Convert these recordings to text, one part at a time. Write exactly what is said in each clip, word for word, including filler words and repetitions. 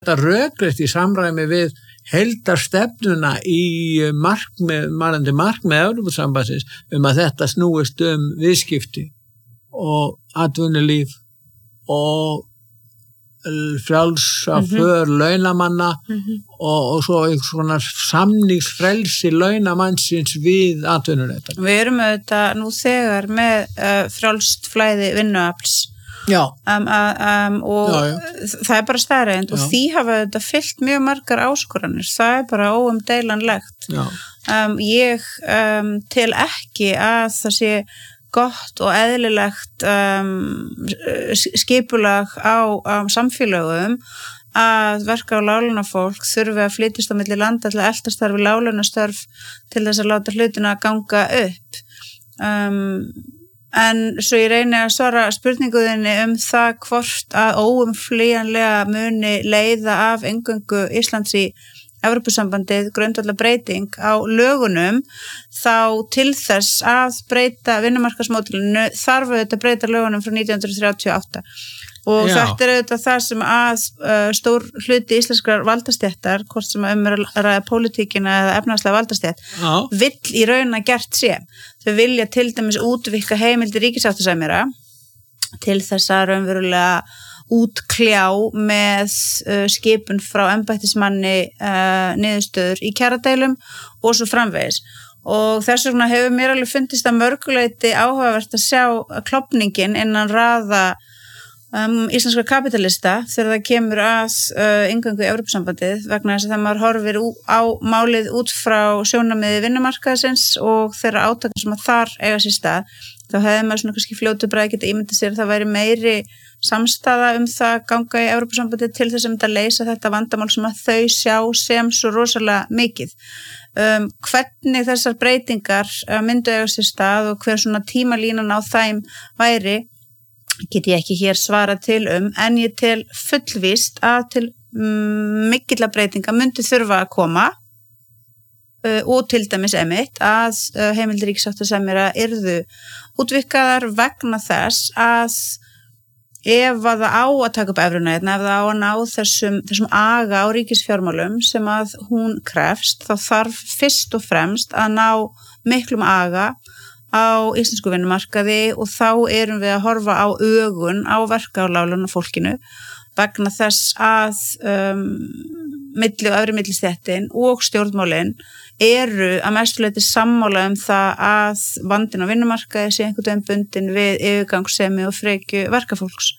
þetta rökrétt í samræmi við heildarstefnuna í markmið, marandi markmið Evrópusambandsins um að þetta snúist um viðskipti og atvinnulíf og frjálsa Mhm. för launamanna Mhm. og, og svo einhvers konar samningsfrelsi launamannsins við atvinnuréttar. Við erum auðvitað nú þegar með uh, frjálst flæði vinnuafls Já, um, um, og Já, já. það er bara staðreynd og Já. því hafa auðvitað fyllt mjög margar áskoranir, það er bara óumdeilanlegt. já, Um, ég um, tel ekki að það sé gott og eðlilegt um, skipulag á, á samfélögum að verka á láglaunafólk þurfi að flytjast á milli landa til að eltast þar við láglaunastörf til þess að láta hlutina ganga upp. Um, en svo ég reyni að svara spurninguðinni um það hvort að óumflýjanlega muni leiða af eingöngu Íslands í Evrópusambandið grundvallar breyting á lögunum, þá til þess að breyta vinnumarkaðsmódelinu þarf auðvitað að breyta lögunum frá nítján hundruð þrjátíu og átta og Já. þetta er auðvitað það sem að uh, stór hluti íslenskrar valdastéttar, hvort sem um er að ræða pólitíkina eða efnahagslega valdastétt, já, vill í raun að gert sé. Þau vilja til dæmis útvikka heimildir ríkissáttasemjara til þess að raunverulega útkljá með uh, skipun frá embættismanni uh, niðurstöður í kjaradeilum og svo framvegis. Og þess vegna hefur mér alveg fundist að mörguleiti áhugavert að sjá klopningin innan raða um, íslenska kapitalista þegar það kemur að uh, inngöngu í Evrópusambandið vegna þess að það maður horfir ú, á málið út frá sjónarmiði vinnumarkaðsins og þeirra átaka sem að þar eiga sér stað. Þá hefði maður svona kannski fljótu bræði geta ímyndið sér að það væri meiri samstaða um það ganga í Evrópusambandið til þess að leysa þetta vandamál sem að þau sjá sem svo rosalega mikið. Um, hvernig þessar breytingar uh, myndu eiga sér stað og hver svona tímalínan á þeim væri get ég ekki hér svara til um, en ég tel fullvíst að til um, mikilla breytinga myndi þurfa að koma uh, og til dæmis emitt að uh, heimildir ríkissáttasemjara yrðu útvikkaðar vegna þess að ef að það á að taka upp evruna, ef það á að ná þessum, þessum aga á ríkisfjármálum sem að hún krefst, þá þarf fyrst og fremst að ná miklum aga á íslensku vinnumarkaði og þá erum við að horfa á ögun á verka á láglaunafólkinu vegna þess að um, milli og efri millistéttin og stjórnmálin eru að mestuleyti sammála um það að vandinn á vinnumarkaði sé einhvern veginn bundin við yfirgangssemi og frekju verkafólks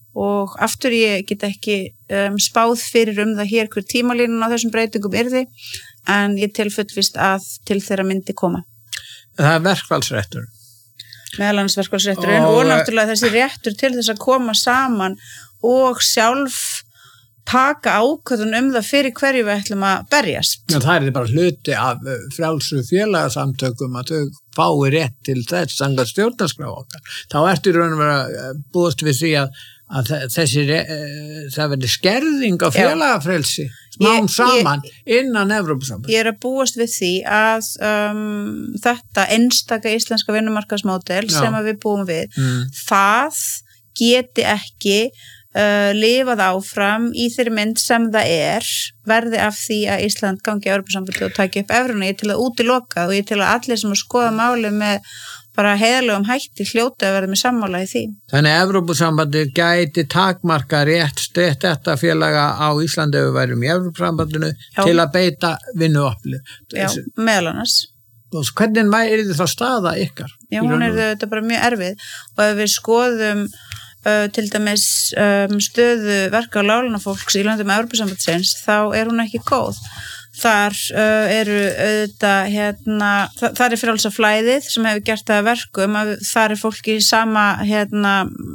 og aftur ég get ekki um, spáð fyrir um það hér hver tímalínan á þessum breytingum yrði en ég tel fullvíst að til þeirra myndi koma. það er verkfallsréttur. Meðal annars verkfallsrétturinn og, og náttúrulega þessi réttur til þess að koma saman og sjálf taka ákvörðun um það fyrir hverju við ætlum að berjast. Já, það er bara hluti af frjálsu félagasamtökum að þau fái rétt til þess samkvæmt stjórnarskrá okkar. Þá ertu í raun og vera búist við því að, að þessi, það verði skerðing á félagafrelsi smám saman innan Evrópusambandið. Ég er að búast við því að um, þetta einstaka íslenska vinnumarkaðsmódel sem að við búum við, mm. það geti ekki Uh, lifað áfram í þeirri mynd sem það er verði af því að Ísland gangi á Evrópusambandið og taki upp evruna. Ég til að útiloka og ég til að allir sem að skoða máli með bara heiðarlegum hætti hljóta að verða með sammála í því. Þannig að Evrópusambandið gæti takmarka rétt þetta félaga á Íslandi ef við værum í Evrópusambandinu til að beita vinnuafli. Já, meðal annars. Og hvernig er það staða ykkar? Já, hún er þetta bara mjög erfið og ef við skoðum Uh, til dæmis um, stöðu verka á láglaunafólks í löndum Evrópusambandsins þá er hún ekki góð. Þar uh, eru auðvitað hérna, þa þar er frjálsa flæðið sem hefur gert það að verkum að þar er fólki sama hérna,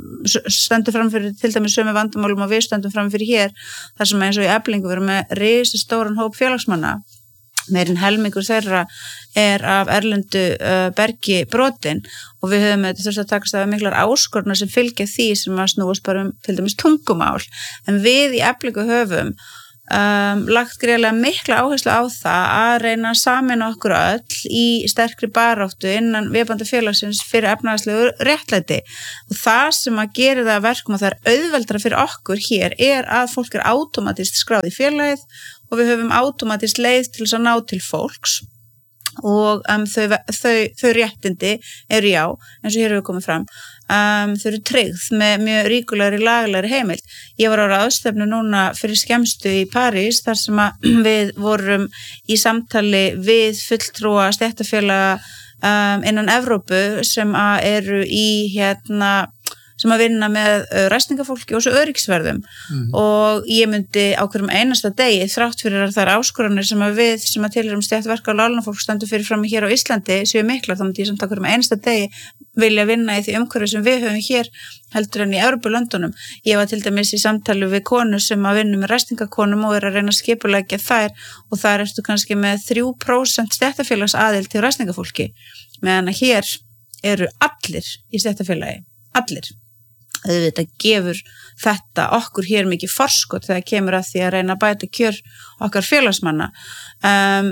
stendur framfyrir til dæmis sömu vandamálum og við stöndum framfyrir hér þar sem eins og í Eflingu við erum með risastóran hóp félagsmanna. Meirinn helmingur þeirra er af erlendu uh, bergi brotin og við höfum þetta þurft að takast af miklar áskorna sem fylgja því sem að snúast bara um til dæmis tungumál en við í Eflingu höfum um, lagt greiðlega mikla áherslu á það að reyna að samina okkur öll í sterkri baráttu innan vébandafélagsins fyrir efnahagslegu réttlæti og það sem að gera það að verkum og það er auðveldara fyrir okkur hér er að fólk er átómatist skráð í félagið og við höfum átómatist leið til þess að ná til fólks og um, þau, þau, þau réttindi eru já, eins og hér hefur komið fram um, þau eru tryggð með mjög ríkulegri lagalegri heimild. Ég var á ráðstefnu núna fyrir skemmstu í París þar sem að við vorum í samtali við fulltrúa stéttarfélaga um, innan Evrópu sem að eru í hérna sem að vinna með ræstingafólki og svo öryggisverðum mm. og ég myndi á hverjum einasta degi þrátt fyrir að það er áskoranir sem að við sem að tilheyrum stéttverka og lálunafólk standur fyrir fram hér á Íslandi séu miklar, þá myndi ég samt á hverjum einasta degi vilja vinna í því umhverfi sem við höfum hér heldur en í Evrópulöndunum. Ég var til dæmis í samtali við konu sem að vinna með ræstingakonum og er að reyna að skipuleggja þær og þar ertu kannski með þrjú prósent stéttarfélagsaðild til ræstingafólki meðan að hér eru allir í stéttarfélagi, allir. Þetta gefur þetta okkur hér mikið forskot þegar kemur að því að reyna að bæta kjör okkar félagsmanna. Um,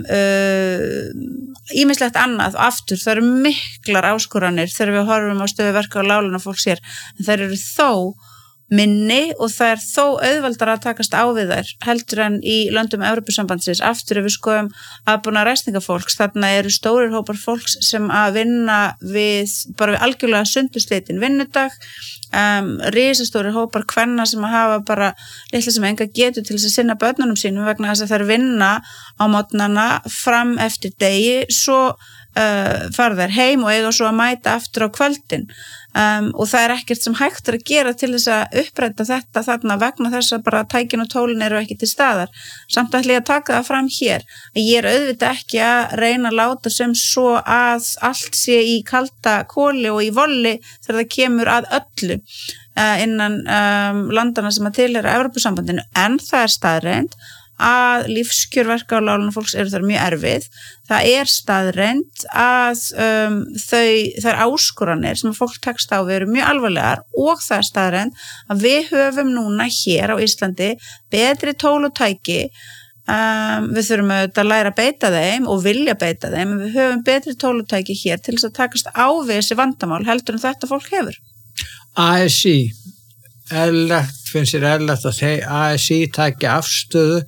uh, ýmislegt annað og aftur, það eru miklar áskoranir þegar við horfum á stöðu verka og lálunafólks hér, en þær eru þó minni og það er þó auðveldara að takast á við þær heldur en í löndum Evrópusambandsins. Aftur ef við skoðum aðbúna ræstingafólks, þarna eru stórir hópar fólks sem að vinna við, bara við algjörlega sundusleitin vinnudag, um, risastórir hópar kvenna sem að hafa bara litla sem enga getur til þess að sinna börnunum sínum vegna þess að þær vinna á mótnana fram eftir degi, svo uh, fara þær heim og eiga svo að mæta aftur á kvöldin. Um, og það er ekkert sem hægt er að gera til þess að uppræta þetta þarna vegna þess að bara tækin og tólin eru ekki til staðar. Samt ætla ég að taka það fram hér að ég er auðvitað ekki að reyna að láta sem svo að allt sé í kalda kóli og í volli þegar það kemur að öllu uh, innan um, landana sem að tilheyra Evrópusambandinu, en það er staðreynd að lífskjörverka og lálunafólks eru þar mjög erfið. Það er staðreynd að um, þau, þær áskoranir sem fólk tekst á við eru mjög alvarlegar og það er staðreynd að við höfum núna hér á Íslandi betri tól og tæki. Um, við þurfum auðvitað að læra að beita þeim og vilja beita þeim, en við höfum betri tól og tæki hér til þess að takast á við þessi vandamál heldur en þetta fólk hefur. A S I, eðlilegt, finnst þér eðlilegt að A S I taki afstöðu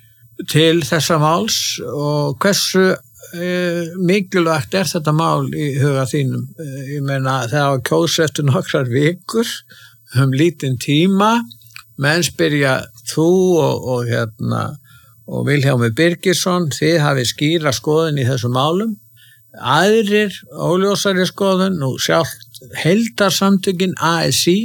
til þessa máls og hversu uh, mikilvægt er þetta mál í huga þínum? Uh, ég meina þegar að kjósa eftir nokkrar vikur um lítinn tíma, menn spyrja þú og, og hérna og Vilhjálmur Birgisson, þið hafið skýra skoðun í þessum málum, aðrir óljósari skoðun og sjálft heildarsamtökin A S I.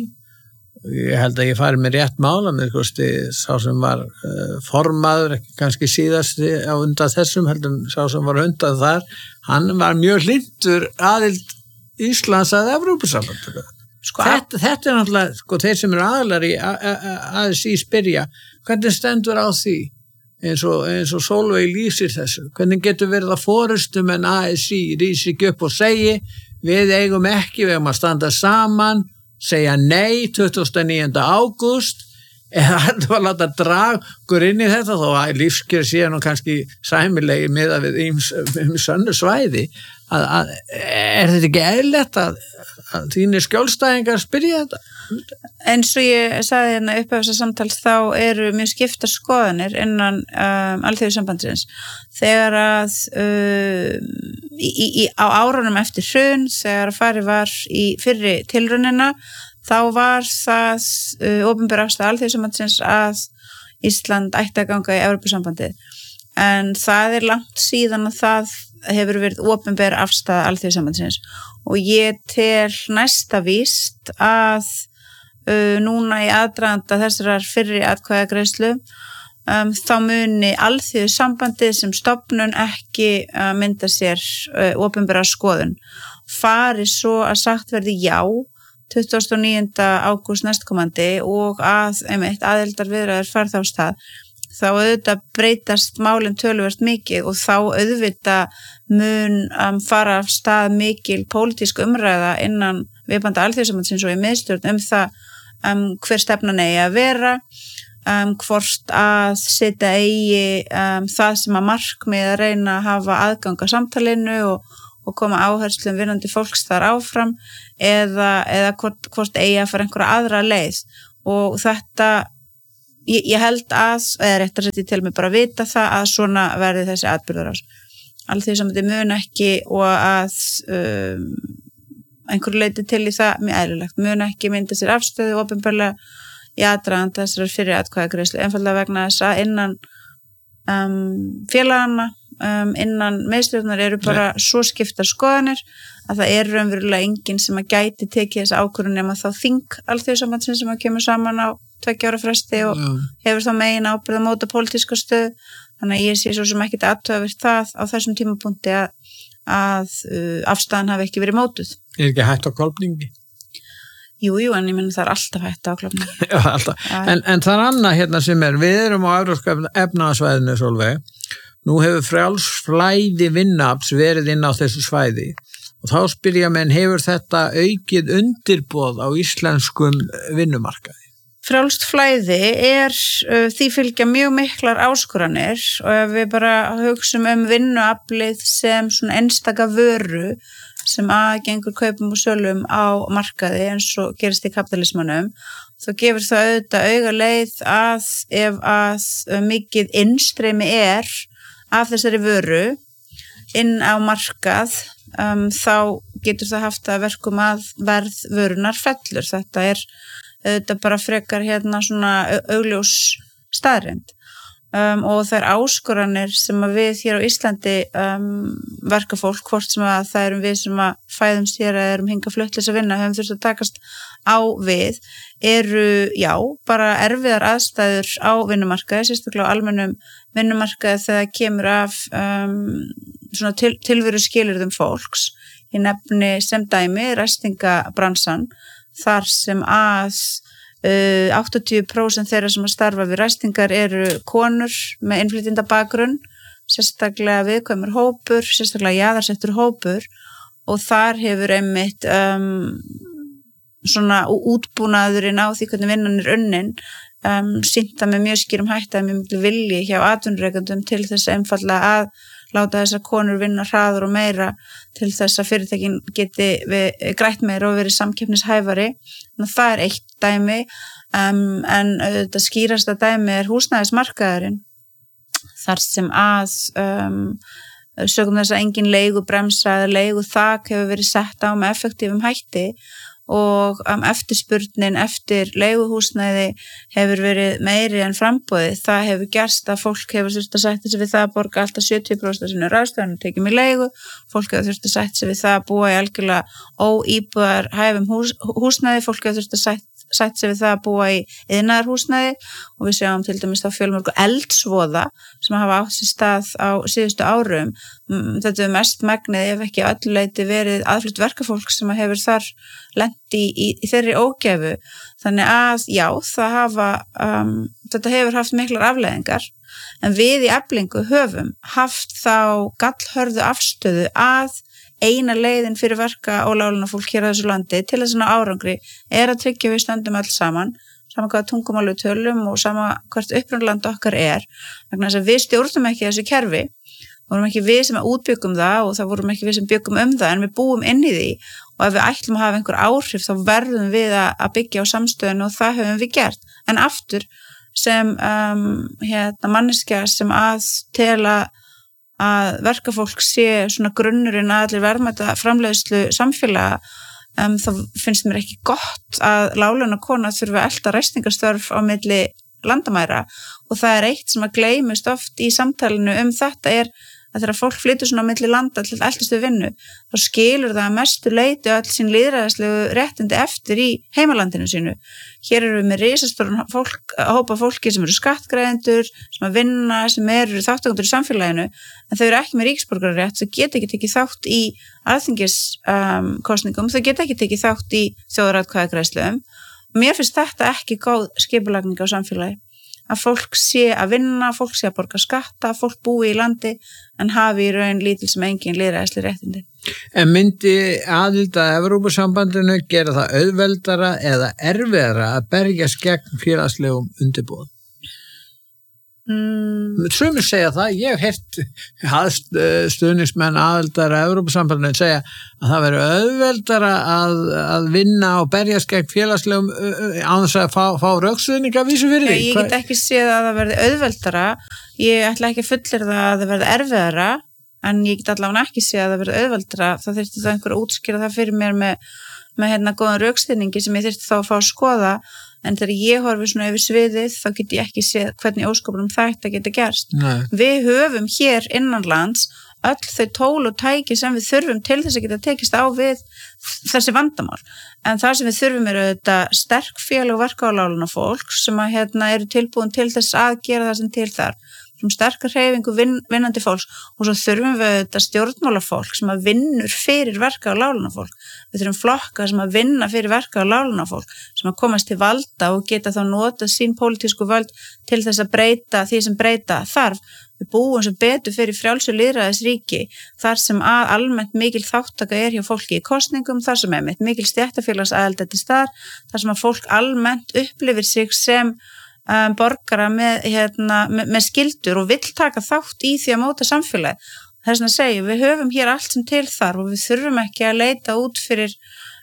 Ég held að ég fari með rétt mála með kosti, sá sem var uh, formaður, ekki kannski síðast á undan þessum, heldur sá sem var undan þar, hann var mjög hlindur aðild Íslands að Evrópusambandinu. Sko, þetta, þetta er náttúrulega, sko, þeir sem eru aðilar í A S I spyrja, hvernig stendur á því, eins og, eins og Sólveig lýsir þessu, hvernig getur verið að forustum en A S I rýsi ekki upp og segi, við eigum ekki, við eigum að standa saman, segja nei tuttugasta og níunda ágúst eða hættu að láta draga okkur inn í þetta þó að lífskjör síðan og kannski sæmilegi miða við um sönnu svæði að, að, er þetta ekki eðlilegt að, að þínir skjólstæðingar spyrja þetta? Eins og ég sagði hérna upp á þessa samtals þá eru mjög skiptar skoðanir innan um, Alþýðusambandsins þegar að uh, í, í, í, á árunum eftir hrun þegar farið var í fyrri tilraunina þá var það uh, opinber afstaða Alþýðusambandsins að Ísland ætti að ganga í Evrópusambandið, en það er langt síðan að það hefur verið opinber afstaða Alþýðusambandsins og ég tel næsta víst að Uh, núna í aðdraganda þessarar fyrri atkvæðagreiðslu um, þá muni Alþýðusambandið sem stofnun ekki uh, mynda sér uh, opinbera skoðun. Fari svo að sagt verði já tuttugasta og níunda ágúst næstkomandi og að einmitt aðildarviðræður fari þá af stað, þá auðvitað breytast málin töluvert mikið og þá auðvitað mun um, fara af stað mikil pólitísk umræða innan viðbanda Alþýðusambandsins og í miðstjórn um það Um, hver stefnan eigi að vera um, hvort að setja eigi um, það sem að markmið að reyna að hafa aðgang að samtalinu og, og koma áherslum vinnandi fólks þar áfram eða, eða hvort, hvort eigi að fara einhverja aðra leið og þetta, ég, ég held að, eða rétt að setja til mig bara að vita það að svona verði þessi atburðarás. Allt því sem þetta mun ekki og að um, einhverju leiti til í það mjög eðlilegt, mun ekki mynda sér afstöðu opinberlega í aðdraganda þessar fyrir atkvæðagreiðslu, einfaldlega vegna þess að innan um, félagana, um, innan miðstjórnar eru bara Nei. Svo skiptar skoðanir að það eru umverulega enginn sem að gæti tekið þessa ákvörðun nema þá þing alþjóðasambandsins sem að kemur saman á tveggja ára fresti og Já. Hefur þá megin ábyrgð að móta pólitíska stöðu, þannig að ég sé svo sem ekkert athugavert það á þessum tímapunkti að, að uh, afstæðan hafi ekki verið mótuð. Er ekki hægt á kolpningi? Jú, jú, en ég menn það er alltaf hægt á klopningi. Já, alltaf. En, en það er annað hérna sem er, við erum á evrópska efnahagsvæðinu Sólveig, nú hefur frjáls flæði vinnuafls verið inn á þessu svæði og þá spyrja menn, hefur þetta aukið undirboð á íslenskum vinnumarkaði? Frjálst flæði er uh, því fylgja mjög miklar áskoranir og ef við bara hugsum um vinnuaflið sem svona einstaka vöru sem aðgengur kaupum og sölum á markaði eins og gerist í kapitalismanum, þá gefur það auðvitað auga leið að ef að mikið innstreymi er af þessari vöru inn á markað, um, þá getur það haft að verkum að verð vörunar fellur. Þetta er auðvitað bara frekar hérna svona augljós staðreynd. Um, og það er áskoranir sem að við hér á Íslandi um, verkafólk, hvort sem að það erum við sem að fæðumst hér eða erum hingað fluttlis að vinna, höfum þurft að takast á við, eru, já, bara erfiðar aðstæður á vinnumarkaði, sérstaklega á almennum vinnumarkaði þegar kemur af um, svona til, tilveru skilyrðum fólks. Ég nefni sem dæmi ræstingabransan, þar sem að Uh, áttatíu prósent þeirra sem að starfa við ræstingar eru konur með innflytjenda bakgrunn, sérstaklega viðkvæmur hópur, sérstaklega jaðarsettur hópur og þar hefur einmitt um, svona útbúnaðurinn á því hvernig vinnan er unnin um, sýnt það með mjög skýrum hætti að mjög miklu vilji hjá atvinnurekendum til þess einfaldlega að láta þessar konur vinna hraður og meira til þess að fyrirtækin geti við, grætt meira og verið samkeppnishæfari. Það er eitt dæmi, um, en þetta skýrasta dæmi er húsnæðismarkaðurinn, þar sem að um, sögum þess að engin leigubremsa eða leiguþak hefur verið sett á með effektífum hætti og um, eftirspurnin eftir leiguhúsnæði hefur verið meiri en framboðið. Það hefur gerst að fólk hefur þurft að sætta sig við það að borga alltaf sjötíu prósent af sínu ráðstöfunum tekjum í leigu, fólk hefur þurft að sætta sig við það að búa í algjörlega óíbúðar hæfum hús, húsnæði, fólk hefur þurft að sætta sætt sig við það að búa í iðnaðarhúsnæði og við sjáum til dæmis þá fjölmörgu eldsvoða sem hafa átt sér stað á síðustu árum. Þetta er mest megnið ef ekki öllu leyti verið aðflutt verkafólk sem hefur þar lent í, í, í þeirri ógæfu. Þannig að já, það hafa, um, þetta hefur haft miklar afleiðingar en við í Eflingu höfum haft þá gallhörðu afstöðu að eina leiðin fyrir verka og láglaunafólk hér á þessu landi til þess að árangri er að tryggja við stöndum öll saman, sama hvaða tungumál við tölum og sama hvert upprunaland okkar er, vegna þess að við stjórnum ekki þessu kerfi, vorum ekki við sem útbyggum það og það vorum ekki við sem byggum um það en við búum inn í því og ef við ætlum að hafa einhver áhrif þá verðum við að byggja á samstöðinu og það höfum við gert. En aftur sem um, hérna, manneskja sem að tela að verkafólk sé svona grunnurinn að allir verðmæta framleiðslu samfélaga, um, þá finnst mér ekki gott að láglauna kona þurfa að elta ræstingastörf á milli landamæra og það er eitt sem að gleymist oft í samtalinu um þetta er að þegar fólk flytur svona á milli landa til eldastu vinnu, þá skilur það að mestu leyti og all sín lýðræðislegu réttindi eftir í heimalandinu sínu. Hér eru við með risastóran fólk, hópa fólki sem eru skattgreiðendur, sem að vinna, sem eru þáttakendur í samfélaginu, en þau eru ekki með ríkisborgararétt, þau geta ekki tekið þátt í alþingiskosningum, um, þau geta ekki tekið þátt í þjóðaratkvæðagreiðslum. Mér finnst þetta ekki góð skipulagning á samfélagi. Að fólk sé að vinna, fólk sé að borga skatta, fólk búi í landi en hafi í raun lítil sem engin lýðræðisleg réttindi. En myndi aðild að Evrópusambandinu gera það auðveldara eða erfiðara að berjast gegn félagslegum undirboðum? Mm. Sumir segja það, ég hef heyrt stuðningsmenn aðildar að Evrópusambandinu segja að það veri auðveldara að, að vinna og berjast gegn félagslegum án þess að fá, fá rökstuðninga vísu fyrir því. Ég get ekki séð að það verði auðveldara, ég ætla ekki að fullyrða að það verði erfiðara, en ég get allavega ekki séð að það verði auðveldara, þá þyrfti það einhver að útskýra það fyrir mér með, með hérna góðan rökstuðningi sem ég þyrfti þá að fá að skoða. En þegar ég horfi svona yfir sviðið, þá get ég ekki séð hvernig óskopunum þetta geta gerst. Nei. Við höfum hér innanlands öll þau tól og tæki sem við þurfum til þess að geta tekist á við þessi vandamál. En það sem við þurfum er auðvitað sterk félag og verkáláluna fólk sem að hérna eru tilbúin til þess að gera það sem til þar. Sem sterkar hreyfingu vin, vinnandi fólks og svo þurfum við auðvitað stjórnmálafólk sem að vinnur fyrir verka og láluna fólk. Við þurfum flokka sem að vinna fyrir verka og láluna fólk sem að komast til valda og geta þá nota sín pólitísku völd til þess að breyta því sem breyta þarf. Við búum sem betur fyrir frjálsu lýðræðisríki þar sem að almennt mikil þáttaka er hjá fólki í kosningum, þar sem er mikil stéttarfélagsaðild til staðar, þar sem að fólk almennt upplifir sig sem Um, borgara með, hérna, með, með skildur og vill taka þátt í því að móta samfélagi. Þess vegna segjum við höfum hér allt sem til þar og við þurfum ekki að leita út fyrir,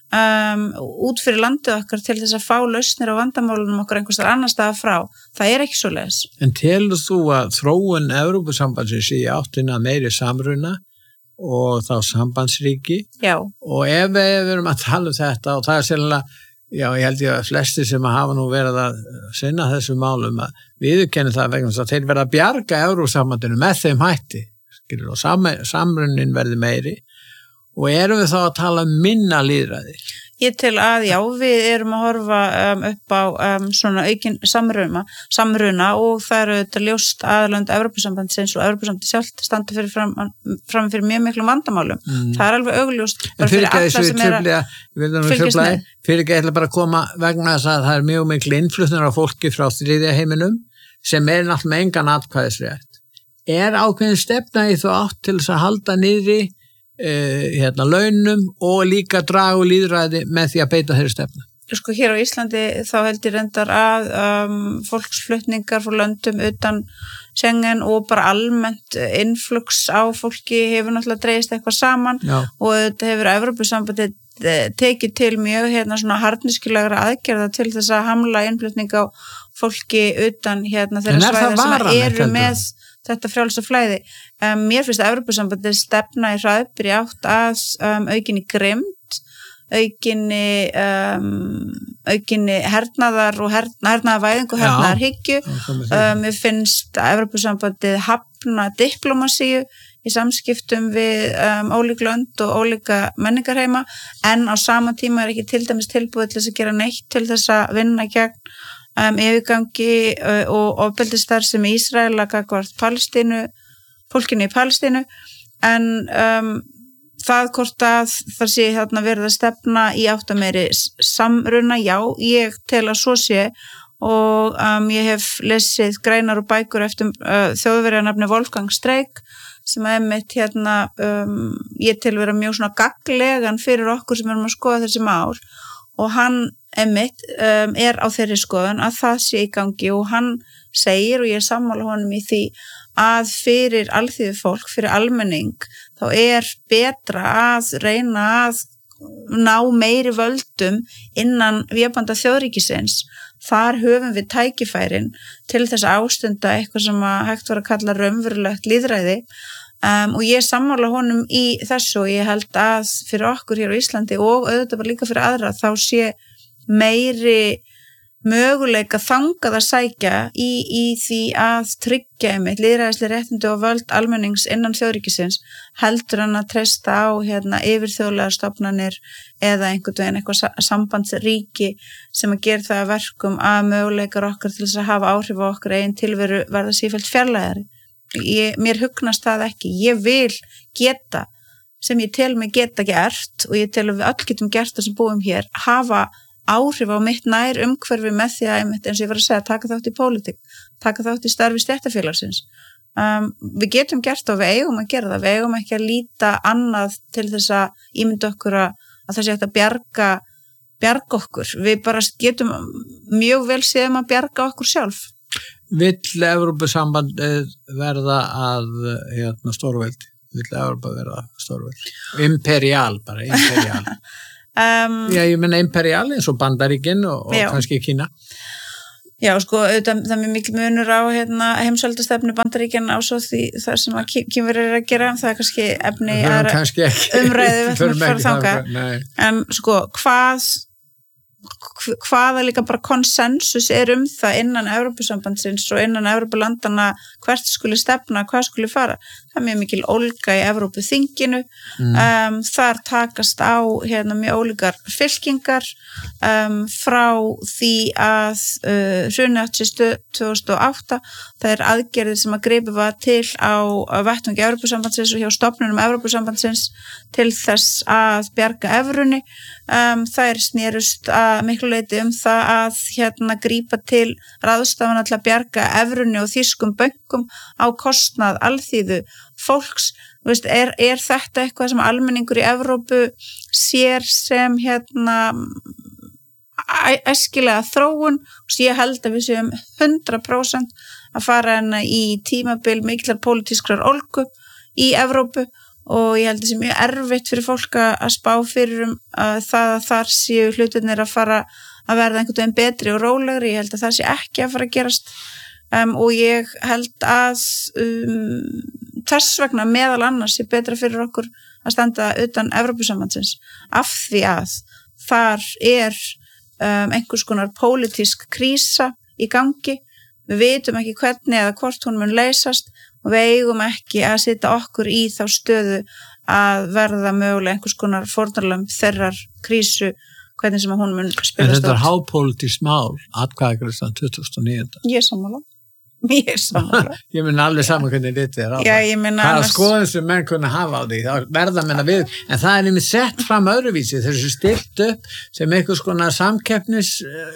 um, út fyrir landið okkar til þess að fá lausnir á vandamálunum okkar einhvers þar annar staðar frá. Það er ekki svoleiðis. En telur þú að þróun Evrópusambandsins í áttina meiri samruna og þá sambandsríki? Já. Og ef við erum að tala um þetta og það er sérlega já, ég held ég að flestir sem að hafa nú verið að sinna þessu málum að viðurkenni það vegna þess að þeir verða að bjarga Evrópusambandinu með þeim hætti, skilur, og sam, samrunnin verði meiri og erum við þá að tala um minna lýðræði? Ég tel að já, við erum að horfa um, upp á um, svona aukin samruna, samruna og það eru þetta ljóst aðlönd Evrópusambandsins og Evrópusambandi sjálft standa fyrir fram, fram fyrir mjög miklum vandamálum. Mm. Það er alveg augljóst bara fyrir alla sem er að fylgjast með. Fyrir ekki ætla bara að koma vegna þess að það er mjög mikil innflutnar á fólki frá þriðja heiminum sem er náttúrulega með engan atkvæðisrétt. Er ákveðin stefna í þú átt til þess að halda niðri Uh, hérna launum og líka draga og lýðræði með því að beita þeirri stefnu? Sko hér á Íslandi þá held ég reyndar að um, fólksflutningar frá löndum utan Schengen og bara almennt innflux á fólki hefur náttúrulega dreigist eitthvað saman. Já. Og þetta hefur Evrópusambandið tekið til mjög hérna svona harðnískulegra aðgerða til þess að hamla innflutning á fólki utan hérna þeirra svæða sem eru með þetta frjálsa flæði. Um, mér finnst að Evrópusambandið stefna í hraðbyri átt að um, aukinni grimmd, aukinni, um, aukinni hernaðar og herna, hernaðarvæðingu og hernaðarhyggju. Um, mér finnst að Evrópusambandið hafna diplomasíu í samskiptum við um, ólík lönd og ólíka menningarheima en á sama tíma er ekki til dæmis tilbúið til þess að gera neitt til þess að vinna gegn Um, yfirgangi uh, og ofbeldisstarf sem í Ísraela gagnvart Palestínu, fólkinu í Palestínu en um, það hvort að það sé þarna verið að stefna í átt að meiri samruna, já, ég tel að svo sé og um, ég hef lesið greinar og bækur eftir uh, þjóðverjanafni Wolfgang Streeck sem er mitt hérna, um, ég tel vera mjög svona gagnlegan fyrir okkur sem erum að skoða þessi mál og hann Emmitt um, er á þeirri skoðun að það sé í gangi og hann segir og ég er sammála honum í því að fyrir alþýðu fólk, fyrir almenning þá er betra að reyna að ná meiri völdum innan vébanda þjóðríkisins. Þar höfum við tækifærin til þess að ástunda eitthvað sem að hægt var að kalla raunverulegt lýðræði um, og ég er sammála honum í þessu og ég held að fyrir okkur hér á Íslandi og auðvitað bara líka fyrir aðra þá sé meiri möguleika þangað að sækja í, í því að tryggja einmitt lýðræðisleg réttindi og völd almennings innan þjóðríkisins heldur hann að treysta á hérna, yfirþjóðlegar stofnanir eða einhvern veginn eitthvað sambandsríki sem að gera það að verkum að möguleikar okkar til þess að hafa áhrif á okkar eigin tilveru verða sífellt fjarlægari. Ég, mér hugnast það ekki. Ég vil geta sem ég tel mig geta gert og ég tel að við öll getum gert það sem búum hér hafa áhrif á mitt nær umhverfi með því að, eins og ég var að segja, taka þátt í pólitík, taka þátt í starfi stéttarfélagsins. Um, við getum gert og við eigum að gera það, við eigum ekki að líta annað til þess að ímynda okkur að, að það sé hægt að bjarga, bjarga okkur. Við bara getum mjög vel séðum að bjarga okkur sjálf. Vill Evrópusamband verða að hérna, stórveldi? Vill Evrópa verða stórveldi? Imperial bara, imperial. um, Já, ég menna imperial eins og Bandaríkin og, og kannski Kína. Já, sko, auðvitað, það er mjög mikil munur á hérna, heimsveldastefnu Bandaríkjanna á svo því það sem að Kínverjar eru að gera, það er kannski efni í aðra umræðu við ætlum að fara þangað. En sko, hvað hvaða líka bara konsensus er um það innan Evrópusambandsins og innan Evrópulandana hvert skuli stefna, hvað skuli fara. Það er mjög mikil ólga í Evrópuþinginu, mm. um, þar takast á hérna mjög ólíkar fylkingar um, frá því að uh, hrunið átti sér tvö þúsund og átta. Það er aðgerðir sem að gripið var til á vettvangi Evrópusambandsins og hjá stofnunum Evrópusambandsins til þess að bjarga evrunni. Um, það er snerust að miklu leyti um það að hérna grípa til ráðstafana til að bjarga evrunni og þýskum bönkum á kostnað alþýðu fólks. Veist, er, er þetta eitthvað sem almenningur í Evrópu sér sem hérna æskilega þróun og ég held að við séum hundrað prósent að fara hérna í tímabil miklar pólitískrar ólgu í Evrópu og ég held að það sé mjög erfitt fyrir fólk að spá fyrir um að það að þar séu hlutirnir að fara að verða einhvern veginn betri og rólegri. Ég held að það sé ekki að fara að gerast um, og ég held að um, þess vegna meðal annars sé betra fyrir okkur að standa utan Evrópusambandsins af því að þar er um, einhvers konar pólitísk krísa í gangi. Við vitum ekki hvernig eða hvort hún mun leysast og við eigum ekki að setja okkur í þá stöðu að verða mögulega einhvers konar fórnarlömb þeirrar krísu, hvernig sem að hún mun spilast. En þetta er hápólitískt mál, atkvæðagreiðslan tuttugasta og níunda. Ég er sammála. Ég er sammála. Ég meina alveg saman hvernig þetta er á það. Já, ég meina það er annars... skoðum sem menn kunna hafa á því, það verða menna við, en það er nefnir sett fram öðruvísi, þessu stilt upp sem einhvers konar samkeppnis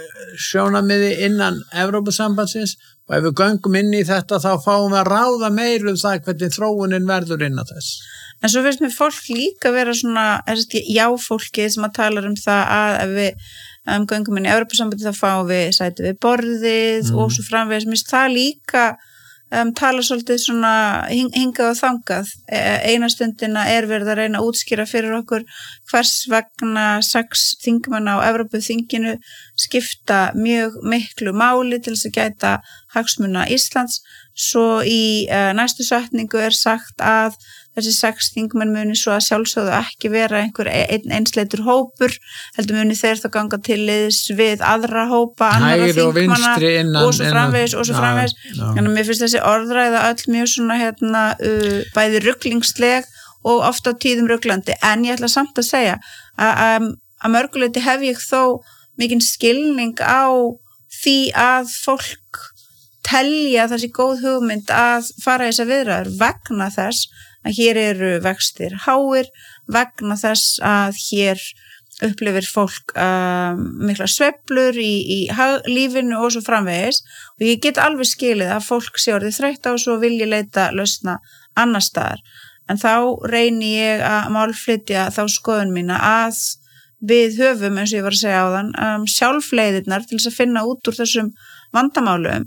sjónamiði innan Evrópusambandsins. Og ef við göngum inn í þetta þá fáum við að ráða meir um það hvernig þróunin verður inn á þess. En svo finnst mér fólk líka vera svona, já fólki sem að tala um það að ef við um, göngum inn í Evrópusambandi þá fáum við sæti við borðið mm. og svo framvegis. Mér finnst það líka um, tala svolítið svona hing, hingað og þangað. Eina stundina er verið að reyna að útskýra fyrir okkur hvers vegna sex þingmanna á Evrópuþinginu skipta mjög miklu máli til þess að gæta hagsmuna Íslands. Svo í uh, næstu setningu er sagt að þessi sex þingmenn muni svo að sjálfsögðu ekki vera einhver ein, einsleitur hópur, heldur muni þeir þá ganga til liðs við aðra hópa, annara þingmanna og, og svo framvegis og svo framvegis. Þannig að mér finnst þessi orðræða öll mjög svona hérna uh, bæði ruglingsleg og oft á tíðum ruglandi, en ég ætla samt að segja að að mörguleyti hef ég þó mikinn skilning á því að fólk telja þessi góð hugmynd að fara í þessar viðræður vegna þess að hér eru vextir háir, vegna þess að hér upplifir fólk um, mikla sveiflur í, í lífinu og svo framvegis og ég get alveg skilið að fólk sé orðið þreytt á og svo vilji leita lausna annar staðar. En þá reyni ég að málflytja þá skoðun mína að við höfum, eins og ég var að segja áðan, um, sjálfleiðirnar til þess að finna út úr þessum vandamálum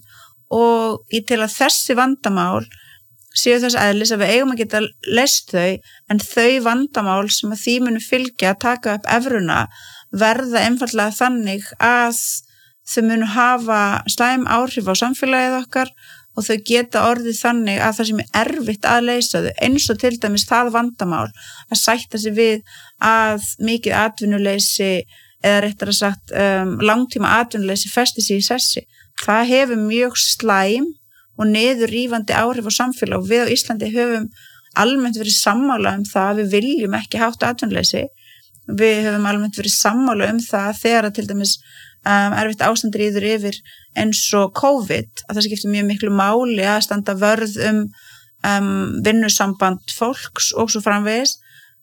og í til að þessi vandamál séu þess eðlis að við eigum að geta leyst þau, en þau vandamál sem að því munu fylgja að taka upp evruna verða einfallega þannig að þau munu hafa slæm áhrif á samfélagið okkar og þau geta orðið þannig að það sem er erfitt að leysa þau, eins og til dæmis það vandamál að sætta sig við að mikið atvinnuleysi eða réttar að sagt um, langtíma atvinnuleysi festi sig í sessi. Það hefur mjög slæm og niðurrífandi áhrif á samfélag og við á Íslandi höfum almennt verið sammála um það að við viljum ekki hátt atvinnuleysi. Við höfum almennt verið sammála um það þegar að til dæmis um, erfitt ástand ríður yfir eins og COVID, að það skiptir mjög miklu máli að standa vörð um, um vinnusamband fólks og svo framvegis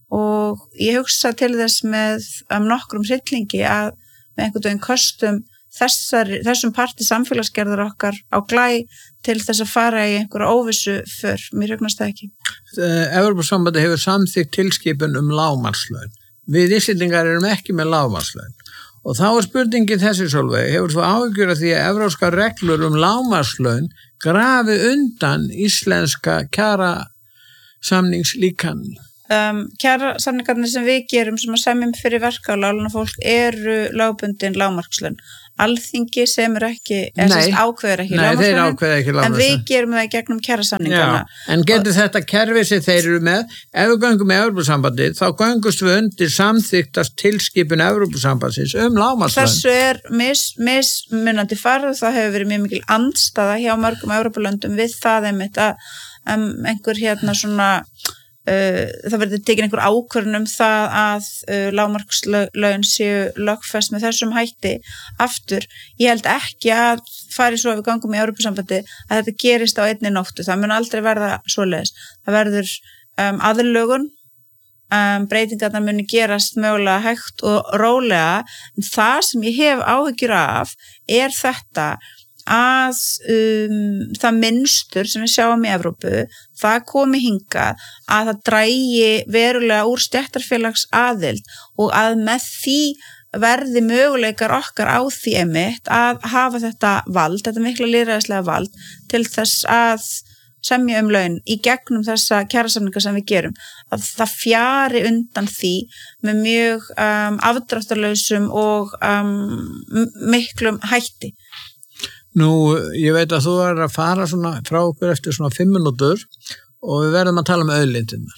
og ég hugsa til þess með um, nokkrum hryllingi að með einhvern veginn kostum Þessar, þessum parti samfélagsgerðar okkar á glæ til þess að fara í einhverja óvissu för, mér hugnast það ekki. Evrópusambandi hefur samþykkt tilskipun um lágmarkslaun. Við Íslendingar erum ekki með lágmarkslaun Og þá er spurningin þessi Sólveig, hefur þú áhyggjur af því að evrópskar reglur um lágmarkslaun grafi undan íslenska kjara samningslíkan? Um, kjara samningarnir sem við gerum sem að semjum fyrir verka og lágluna fólk eru lögbundin lágmarkslaun. Alþingi semur ekki, eða sérst ákveður ekki lágmarkslaunin, en við gerum það í gegnum kjara samningana. En getur og þetta kerfi sem þeir eru með, ef við göngum með Evrópusambandið, þá göngust við undir samþyktast tilskipun Evrópusambandsins um lágmarkslaun. Þessu er mis, mismunandi farið, það hefur verið mjög mikil andstaða hjá mörgum Evrópulöndum við það einmitt að um, einhver hérna svona Uh, það verður tekin einhver ákvörðun um það að uh, lágmarkslaun séu lögfest með þessum hætti aftur. Ég held ekki að fari svo að við gangum í Evrópusambandi að þetta gerist á einni nóttu. Það mun aldrei verða svoleiðis. Það verður um, aðlögun, um, breytingarnar muni gerast mögulega hægt og rólega, en það sem ég hef áhyggjur af er þetta að um, það mynstur sem við sjáum í Evrópu, það komi hingað að það drægi verulega úr stéttarfélags aðild og að með því verði möguleikar okkar á því einmitt að hafa þetta vald, þetta mikla lýðræðislega vald til þess að semja um laun í gegnum þessa kjarasamninga sem við gerum. Að það fjari undan því með mjög um, afdráttarlausum og um, miklum hætti. Nú, ég veit að þú er að fara svona frá okkur eftir svona fimm minútur og við verðum að tala um auðlindirnar.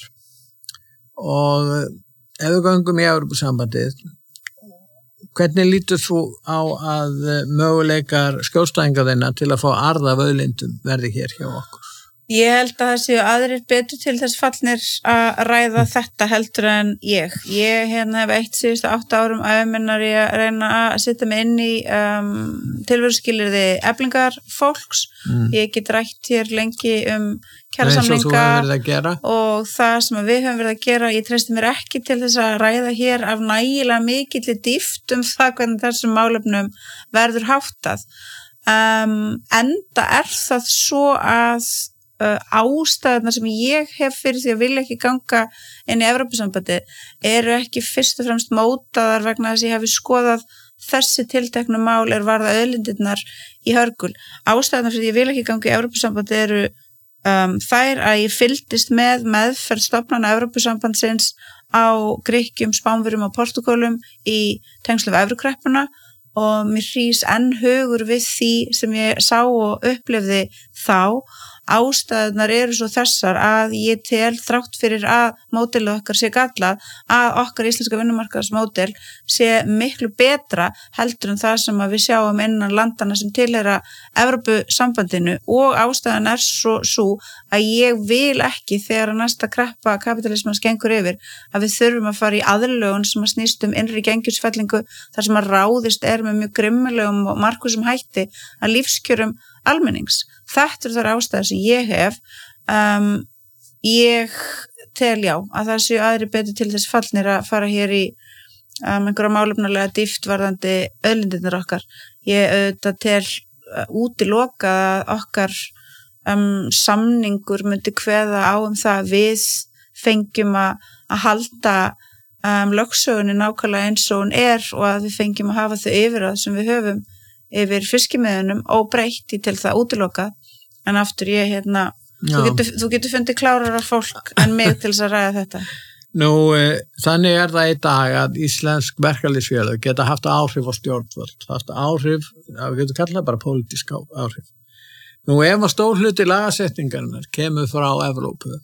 Og ef við göngum í Evrópusambandið, hvernig lítur þú á að möguleikar skjólstæðinga þeirna til að fá arð af auðlindum verði hér hjá okkur? Ég held að það séu aðrir betur til þess fallnir að ræða þetta heldur en ég. Ég hérna hef eitt síðustu átta árum aðminnar ég að reyna að setja mig inn í um, tilveruskilyrði eflingar fólks. Mm. Ég get rætt hér lengi um kjarasamninga og það sem við höfum verið að gera. Ég treysti mér ekki til þess að ræða hér af nægilega mikilli dýpt um það hvernig þessum málefnum verður háttað. Um, enda er það svo að Uh, ástæðuna sem ég hef fyrir því að vilja ekki ganga inn í Evrópusambandi eru ekki fyrst og fremst mótaðar vegna þess að ég hefi skoðað þessi tilteknu mál er varða auðlindirnar í hörgul. Ástæðuna fyrir því að ég vil ekki ganga í Evrópusambandi eru um, þær að ég fylgdist með meðferð stofnana Evrópusambandsins á Grikkjum, Spánverjum og Portúgalum í tengslum við Evrukreppuna og mér hrís enn hugur við því sem ég sá og upplifði þá. Ástæðunar eru svo þessar að ég tel þrátt fyrir að módelið okkar sé gallað að okkar íslenska vinnumarkaðsmódel sé miklu betra heldur en það sem við sjáum innan landana sem tilheyra Evrópusambandinu og ástæðan er svo, svo að ég vil ekki þegar að næsta kreppa kapitalismans gengur yfir að við þurfum að fara í aðlögun sem að snýst um innri gengjusfellingu þar sem að ráðist er með mjög grimmilegum og markvísum hætti að lífskjörum almennings. Þetta er þar ástæður sem ég hef. Um, ég tel já að það séu aðri betur til þess fallnir að fara hér í um, einhverja málefnulega dýpt varðandi auðlindirnar okkar. Ég auðvitað tel uh, útiloka að okkar um, samningur myndi kveða á um það við fengjum að, að halda um, lögsögunni nákvæmlega eins og hún er og að við fengjum að hafa þau yfir það sem við höfum yfir fiskimiðunum óbreytt í til það útiloka en aftur ég hérna þú getur, þú getur fundið klárara fólk en mig til þess að ræða þetta. Nú, e, þannig er það í dag að íslensk verkalýðsfélög geta haft áhrif á stjórnvöld, haft áhrif, við getum kallað bara pólitísk áhrif. Nú, ef að stór hluti lagasetningarnar kemur frá Evrópu,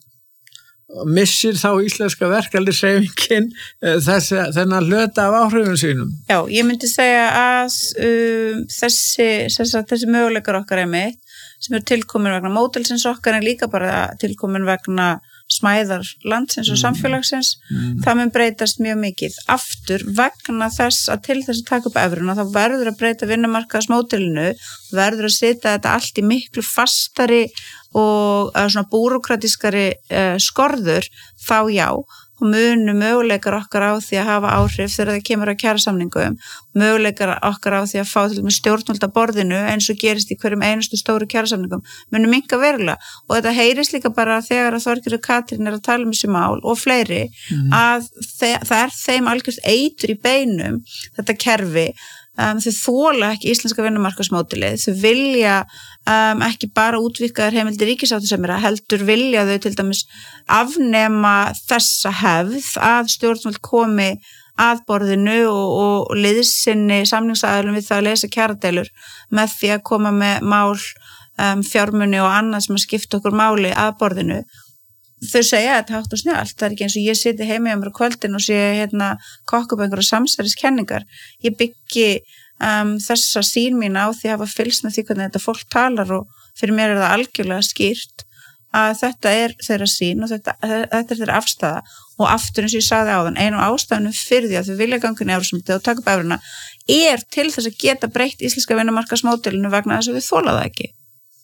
missir þá íslenska verkalýðshreyfingin þessi, þennan hluta af áhrifum sínum? Já, ég myndi segja að um, þessi, þessi, þessi möguleikar okkar er mitt sem er tilkomin vegna módelsins okkar en líka bara tilkomin vegna smæðar landsins og samfélagsins, mm. það mun breytast mjög mikið. Aftur vegna þess að til þess að taka upp evruna þá verður að breyta vinnumarkaðsmódelinu, verður að setja þetta allt í miklu fastari og svona búrókratískari uh, skorður, þá já, og munu möguleikar okkar á því að hafa áhrif þegar það kemur að kjarasamningum, möguleikar okkar á því að fá til með stjórnvöld að borðinu eins og gerist í hverjum einustu stóru kjarasamningum munu minnka verulega og þetta heyrist líka bara þegar að Þorgerður Katrín er að tala um þessi mál og fleiri mm. að það er þeim algjörst eitur í beinum þetta kerfi. Um, þau þola ekki íslenska vinnumarkaðsmódelið, þau vilja um, ekki bara útvíkkaðar heimildir ríkisáttasemjara, heldur vilja þau til dæmis afnema þessa hefð að stjórnvöld komi að borðinu og, og liðsinni samningsaðilum við það að leysa kjaradeilur með því að koma með mál, um, fjármuni og annað sem að skipta okkur máli að borðinu. Þau segja að þetta hátt og snjált, það er ekki eins og ég siti heimi á mér á kvöldin og sé hérna kokka upp einhverja samsæriskenningar. Ég byggi um, þessa sín mín á því að hafa fylgst með því hvernig þetta fólk talar og fyrir mér er það algjörlega skýrt að þetta er þeirra sín og þetta, þetta er þeirra afstæða og aftur eins og ég sagði áðan, einu ástæðunum fyrir því að þau vilja ganga inn í Evrópusambandið og taka upp evruna er til þess að geta breytt íslenska vinnumarkaðsmódelinu vegna þess að við þola það ekki.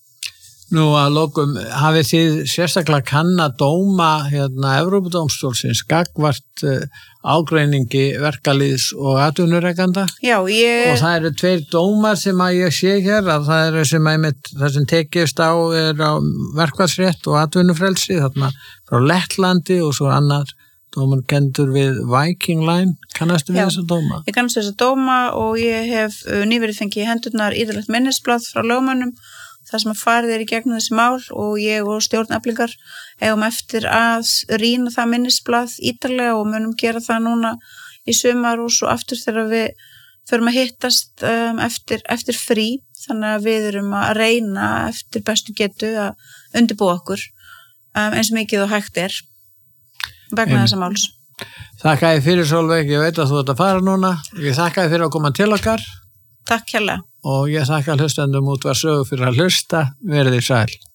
Nú að lokum, hafið þið sérstaklega kann að dóma hérna Evrópudómstólsins gagnvart uh, ágreiningi verkalýðs og atvinnurekanda? Já, ég... Og það eru tveir dómar sem að ég sé hér, að það eru sem að mitt, það sem tekist á er á verkfallsrétt og atvinnufrelsi, þarna frá Lettlandi og svo annar dómar kendur við Viking Line. Kannastu við þessa dóma? Ég kannast þessa dóma og ég hef uh, nýverið fengið í hendurnar íðalegt minnisblað frá lögmönnum það sem að farið er í gegnum þessi mál og ég og stjórneflingar eigum eftir að rýna það minnisblað ítarlega og munum gera það núna í sumar og svo aftur þegar við förum að hittast um, eftir, eftir frí þannig að við erum að reyna eftir bestu getu að undirbúa okkur um, eins mikið og hægt er vegna þessa máls. Þakka þér fyrir Sólveig, ég veit að þú ert að fara núna. Ég þakka þér fyrir að koma til okkar. Takk hérlega. Og ég þakka hlustendum Útvarp Sögu fyrir að hlusta, verið þið sæl.